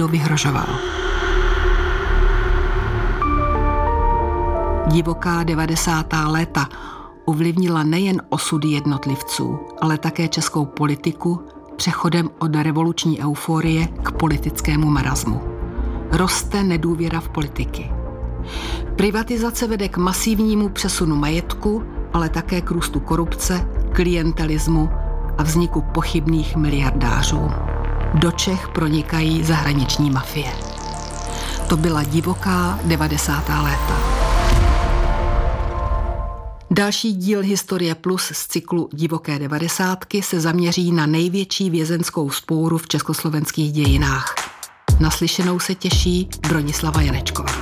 někdo vyhrožoval. Divoká 90. léta ovlivnila nejen osudy jednotlivců, ale také českou politiku přechodem od revoluční euforie k politickému marazmu. Roste nedůvěra v politiky. Privatizace vede k masivnímu přesunu majetku, ale také k růstu korupce, klientelismu a vzniku pochybných miliardářů. Do Čech pronikají zahraniční mafie. To byla divoká 90. léta. Další díl Historie Plus z cyklu Divoké 90. se zaměří na největší vězenskou vzpouru v československých dějinách. Naslyšenou se těší Bronislava Janečková.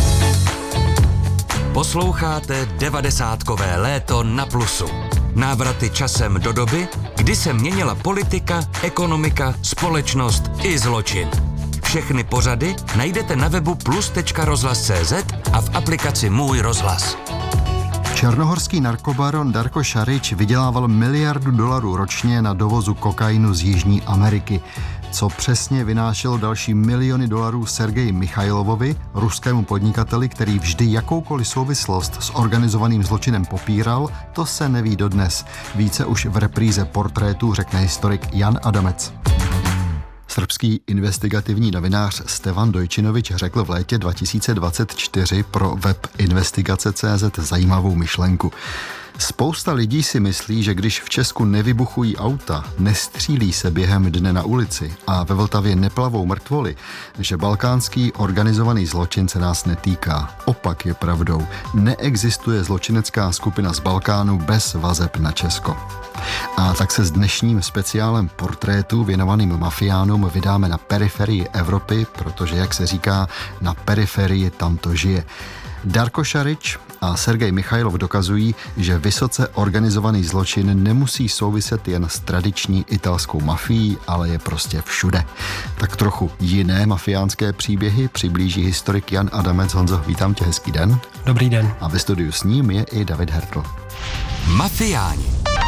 Posloucháte 90kové léto na Plusu. Návraty časem do doby, kdy se měnila politika, ekonomika, společnost i zločin. Všechny pořady najdete na webu plus.rozhlas.cz a v aplikaci Můj rozhlas. Černohorský narkobaron Darko Šarič vydělával $1 miliardu ročně na dovozu kokainu z Jižní Ameriky. Co přesně vynášelo další miliony dolarů Sergeji Michajlovovi, ruskému podnikateli, který vždy jakoukoliv souvislost s organizovaným zločinem popíral, to se neví dodnes. Více už v repríze Portrétů řekne historik Jan Adamec. Srbský investigativní novinář Stevan Dojčinovič řekl v létě 2024 pro web investigace.cz zajímavou myšlenku. Spousta lidí si myslí, že když v Česku nevybuchují auta, nestřílí se během dne na ulici a ve Vltavě neplavou mrtvoly, že balkánský organizovaný zločin se nás netýká. Opak je pravdou. Neexistuje zločinecká skupina z Balkánu bez vazeb na Česko. A tak se s dnešním speciálem Portrétů věnovaným mafiánům vydáme na periferii Evropy, protože, jak se říká, na periferii tam to žije. Darko Šarič a Sergej Michajlov dokazují, že vysoce organizovaný zločin nemusí souviset jen s tradiční italskou mafií, ale je prostě všude. Tak trochu jiné mafiánské příběhy přiblíží historik Jan Adamec. Honzo, vítám tě, hezký den. Dobrý den. A ve studiu s ním je i David Hertl. Mafiáni.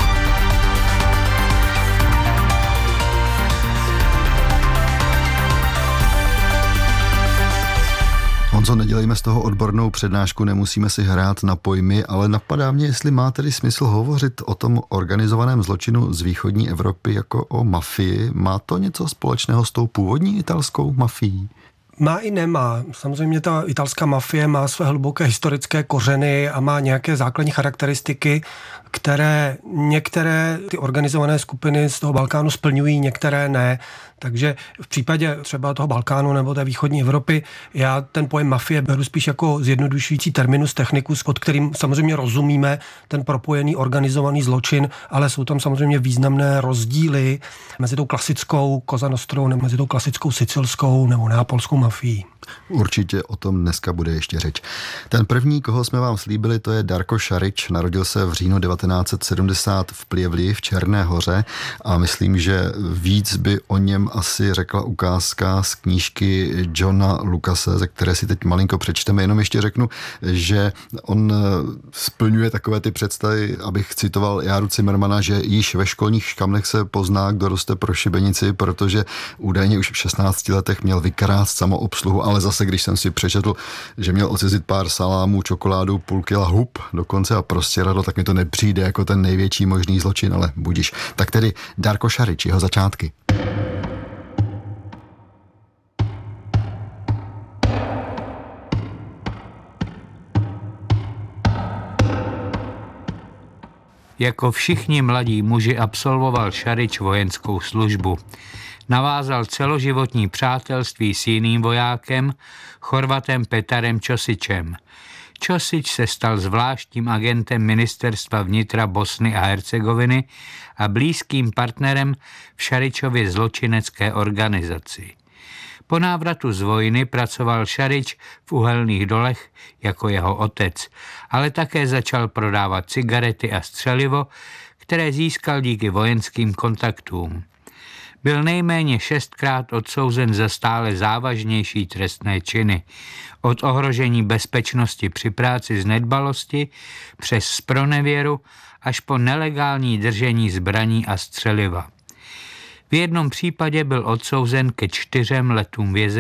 Honzo, nedělejme z toho odbornou přednášku, nemusíme si hrát na pojmy, ale napadá mě, jestli má tedy smysl hovořit o tom organizovaném zločinu z východní Evropy jako o mafii. Má to něco společného s tou původní italskou mafií? Má i nemá. Samozřejmě ta italská mafie má své hluboké historické kořeny a má nějaké základní charakteristiky, které některé ty organizované skupiny z toho Balkánu splňují, některé ne. Takže v případě třeba toho Balkánu nebo té východní Evropy já ten pojem mafie beru spíš jako zjednodušující terminus technicus, pod kterým samozřejmě rozumíme ten propojený organizovaný zločin, ale jsou tam samozřejmě významné rozdíly mezi tou klasickou Cosa Nostrou nebo mezi tou klasickou sicilskou nebo neapolskou mafií. Určitě o tom dneska bude ještě řeč. Ten první, koho jsme vám slíbili, to je Darko Šarič. Narodil se v říjnu 1970 v Pljevlji v Černé Hoře a myslím, že víc by o něm asi řekla ukázka z knížky Johna Lucase, ze které si teď malinko přečteme. Jenom ještě řeknu, že on splňuje takové ty představy, abych citoval Járu Cimrmana, že již ve školních škamlech se pozná, kdo roste pro šibenici, protože údajně už v 16 letech měl vykrást samoobsluhu, ale zase, když jsem si přečetl, že měl ocizit pár salámů, čokoládu, půl kila hub dokonce a prostě radlo, tak mi to nepřijde jako ten největší možný zločin, ale budiš. Tak tedy Darko Šarič, jeho začátky. Jako všichni mladí muži absolvoval Šarič vojenskou službu. Navázal celoživotní přátelství s jiným vojákem, Chorvatem Petarem Čosičem. Čosič se stal zvláštním agentem ministerstva vnitra Bosny a Hercegoviny a blízkým partnerem v Šaričově zločinecké organizaci. Po návratu z vojny pracoval Šarič v uhelných dolech jako jeho otec, ale také začal prodávat cigarety a střelivo, které získal díky vojenským kontaktům. Byl nejméně 6krát odsouzen za stále závažnější trestné činy, od ohrožení bezpečnosti při práci z nedbalosti přes zpronevěru až po nelegální držení zbraní a střeliva. V jednom případě byl odsouzen ke 4 letům vězení